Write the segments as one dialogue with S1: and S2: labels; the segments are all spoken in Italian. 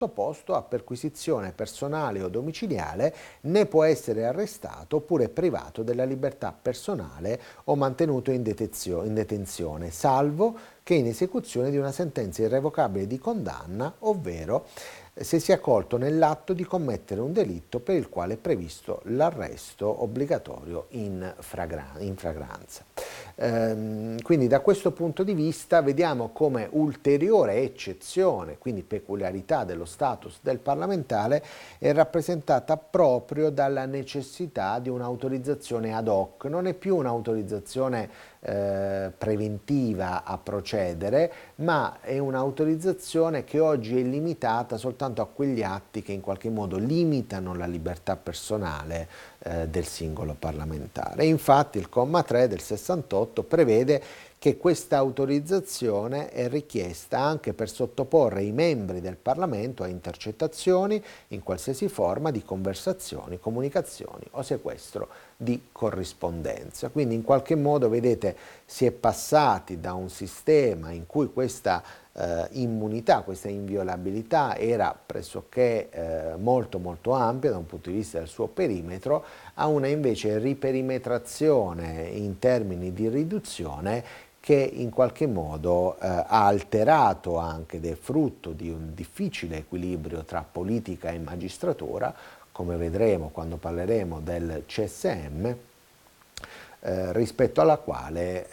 S1: sottoposto a perquisizione personale o domiciliare, né può essere arrestato oppure privato della libertà personale o mantenuto in detenzione, salvo che in esecuzione di una sentenza irrevocabile di condanna, ovvero se si è colto nell'atto di commettere un delitto per il quale è previsto l'arresto obbligatorio in fragranza. Quindi da questo punto di vista vediamo come ulteriore eccezione, quindi peculiarità dello status del parlamentare, è rappresentata proprio dalla necessità di un'autorizzazione ad hoc. Non è più un'autorizzazione preventiva a procedere, ma è un'autorizzazione che oggi è limitata soltanto a quegli atti che in qualche modo limitano la libertà personale del singolo parlamentare. Infatti il comma 3 del 68 prevede che questa autorizzazione è richiesta anche per sottoporre i membri del Parlamento a intercettazioni in qualsiasi forma di conversazioni, comunicazioni o sequestro di corrispondenza. Quindi in qualche modo, vedete, si è passati da un sistema in cui questa immunità, questa inviolabilità era pressoché molto ampia da un punto di vista del suo perimetro, a una invece riperimetrazione in termini di riduzione che in qualche modo ha alterato anche, ed è frutto di un difficile equilibrio tra politica e magistratura, come vedremo quando parleremo del CSM, rispetto alla quale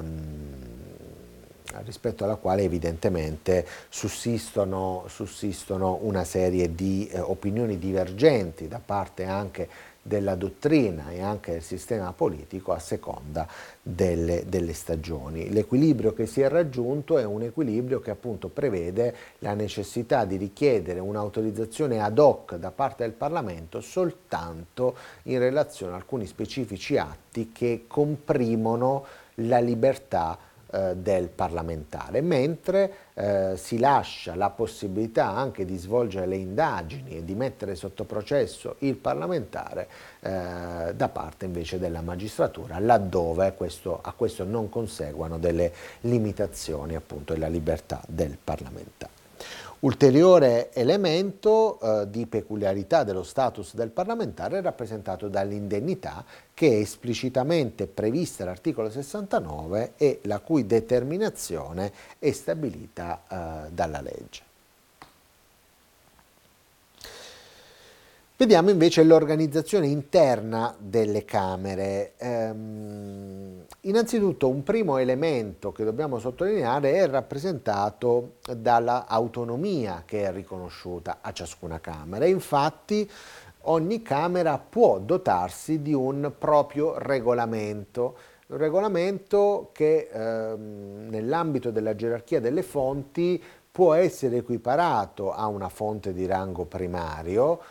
S1: evidentemente sussistono una serie di opinioni divergenti da parte anche della dottrina e anche del sistema politico a seconda delle stagioni. L'equilibrio che si è raggiunto è un equilibrio che appunto prevede la necessità di richiedere un'autorizzazione ad hoc da parte del Parlamento soltanto in relazione a alcuni specifici atti che comprimono la libertà del parlamentare, mentre si lascia la possibilità anche di svolgere le indagini e di mettere sotto processo il parlamentare da parte invece della magistratura, laddove a questo non conseguano delle limitazioni appunto della libertà del parlamentare. Ulteriore elemento di peculiarità dello status del parlamentare è rappresentato dall'indennità, che è esplicitamente prevista all'articolo 69 e la cui determinazione è stabilita dalla legge. Vediamo invece l'organizzazione interna delle Camere. Innanzitutto un primo elemento che dobbiamo sottolineare è rappresentato dall'autonomia che è riconosciuta a ciascuna Camera. Infatti ogni Camera può dotarsi di un proprio regolamento. Un regolamento che nell'ambito della gerarchia delle fonti può essere equiparato a una fonte di rango primario.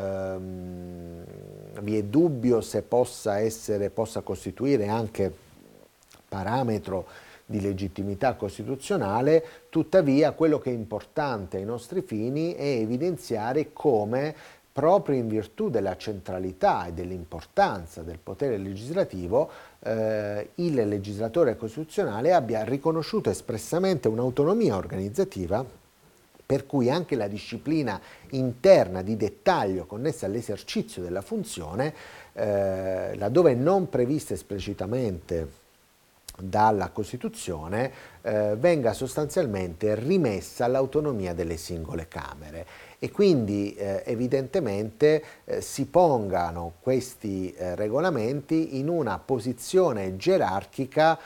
S1: Vi è dubbio se possa costituire anche parametro di legittimità costituzionale, tuttavia quello che è importante ai nostri fini è evidenziare come proprio in virtù della centralità e dell'importanza del potere legislativo il legislatore costituzionale abbia riconosciuto espressamente un'autonomia organizzativa per cui anche la disciplina interna di dettaglio connessa all'esercizio della funzione, laddove non prevista esplicitamente dalla Costituzione, venga sostanzialmente rimessa all'autonomia delle singole Camere e quindi evidentemente si pongano questi regolamenti in una posizione gerarchica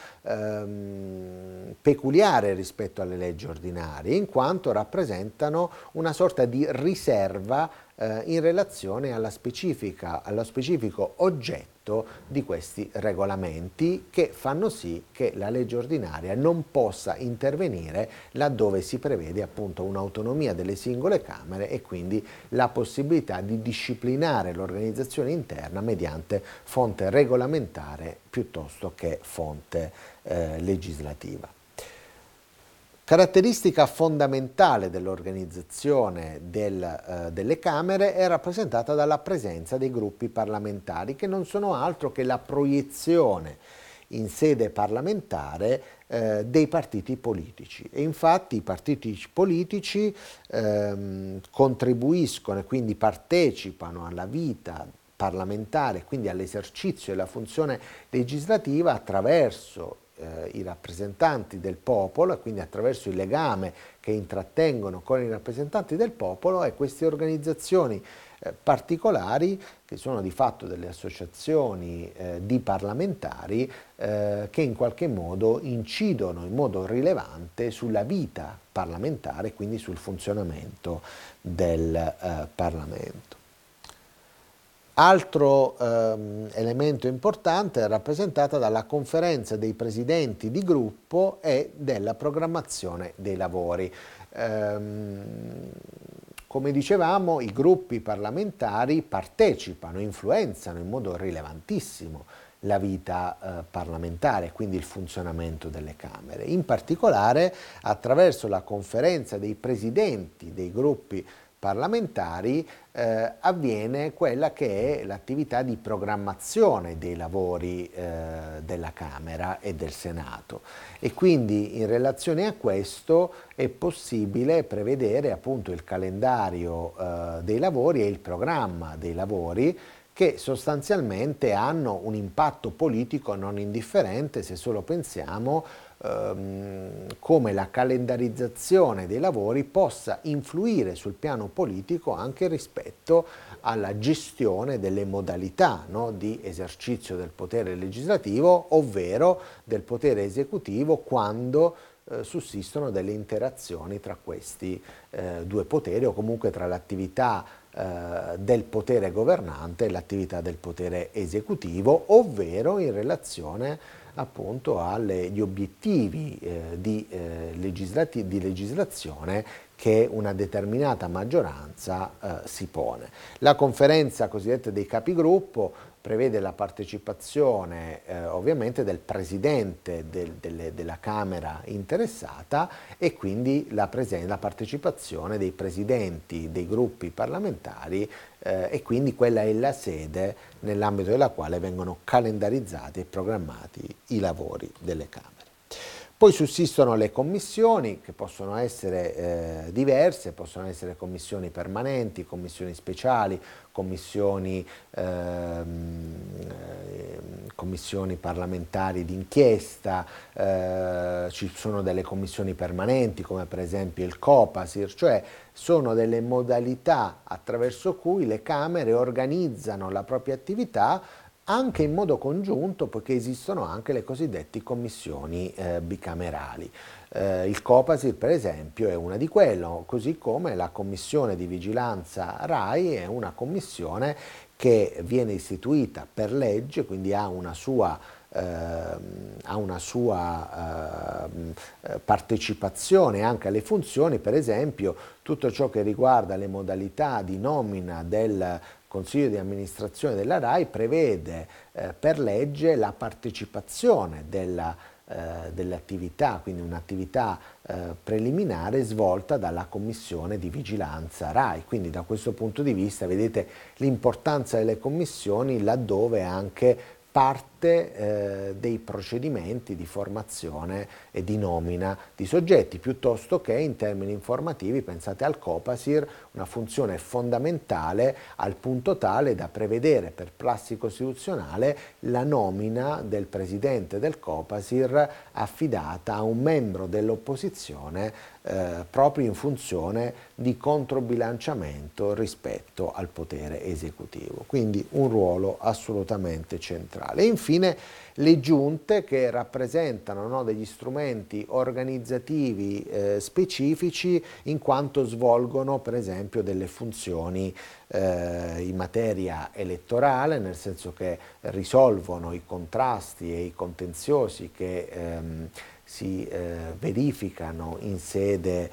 S1: peculiare rispetto alle leggi ordinarie, in quanto rappresentano una sorta di riserva in relazione allo specifico oggetto di questi regolamenti, che fanno sì che la legge ordinaria non possa intervenire laddove si prevede appunto un'autonomia delle singole Camere e quindi la possibilità di disciplinare l'organizzazione interna mediante fonte regolamentare piuttosto che fonte legislativa. Caratteristica fondamentale dell'organizzazione delle Camere è rappresentata dalla presenza dei gruppi parlamentari, che non sono altro che la proiezione in sede parlamentare dei partiti politici. E infatti i partiti politici contribuiscono e quindi partecipano alla vita parlamentare, quindi all'esercizio della funzione legislativa attraverso i rappresentanti del popolo e quindi attraverso il legame che intrattengono con i rappresentanti del popolo, e queste organizzazioni particolari, che sono di fatto delle associazioni di parlamentari che in qualche modo incidono in modo rilevante sulla vita parlamentare, quindi sul funzionamento del Parlamento. Altro elemento importante è rappresentata dalla conferenza dei presidenti di gruppo e della programmazione dei lavori. Come dicevamo, i gruppi parlamentari partecipano, influenzano in modo rilevantissimo la vita parlamentare, quindi il funzionamento delle Camere. In particolare attraverso la conferenza dei presidenti dei gruppi parlamentari avviene quella che è l'attività di programmazione dei lavori della Camera e del Senato, e quindi in relazione a questo è possibile prevedere appunto il calendario dei lavori e il programma dei lavori, che sostanzialmente hanno un impatto politico non indifferente se solo pensiamo come la calendarizzazione dei lavori possa influire sul piano politico anche rispetto alla gestione delle modalità, no, di esercizio del potere legislativo, ovvero del potere esecutivo, quando sussistono delle interazioni tra questi due poteri, o comunque tra l'attività del potere governante e l'attività del potere esecutivo, ovvero in relazione appunto agli obiettivi di legislazione che una determinata maggioranza si pone. La conferenza cosiddetta dei capigruppo prevede la partecipazione ovviamente del presidente della Camera interessata, e quindi la partecipazione dei presidenti dei gruppi parlamentari, e quindi quella è la sede nell'ambito della quale vengono calendarizzati e programmati i lavori delle Camere. Poi sussistono le commissioni, che possono essere diverse, possono essere commissioni permanenti, commissioni speciali, commissioni parlamentari d'inchiesta, ci sono delle commissioni permanenti come per esempio il Copasir, cioè sono delle modalità attraverso cui le Camere organizzano la propria attività anche in modo congiunto, poiché esistono anche le cosiddette commissioni bicamerali. Il Copasir per esempio è una di quelle, così come la commissione di vigilanza RAI è una commissione che viene istituita per legge, quindi ha una sua partecipazione anche alle funzioni. Per esempio tutto ciò che riguarda le modalità di nomina del Consiglio di amministrazione della RAI prevede per legge la partecipazione dell'attività, quindi un'attività preliminare svolta dalla Commissione di vigilanza RAI. Quindi da questo punto di vista vedete l'importanza delle commissioni, laddove anche parte dei procedimenti di formazione e di nomina di soggetti, piuttosto che in termini informativi. Pensate al Copasir, una funzione fondamentale al punto tale da prevedere per prassi costituzionale la nomina del presidente del Copasir affidata a un membro dell'opposizione proprio in funzione di controbilanciamento rispetto al potere esecutivo. Quindi un ruolo assolutamente centrale. E infine le giunte, che rappresentano, no, degli strumenti organizzativi specifici, in quanto svolgono per esempio delle funzioni in materia elettorale, nel senso che risolvono i contrasti e i contenziosi che si verificano in sede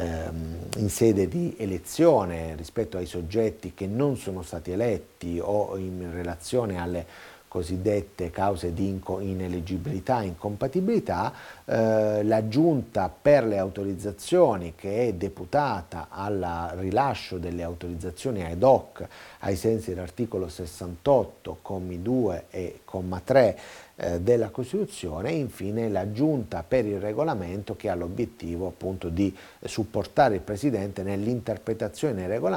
S1: di elezione rispetto ai soggetti che non sono stati eletti o in relazione alle cosiddette cause di ineleggibilità e incompatibilità, la Giunta per le autorizzazioni, che è deputata al rilascio delle autorizzazioni ad hoc ai sensi dell'articolo 68, commi 2 e comma 3 della Costituzione, e infine la Giunta per il Regolamento, che ha l'obiettivo appunto di supportare il Presidente nell'interpretazione dei regolamenti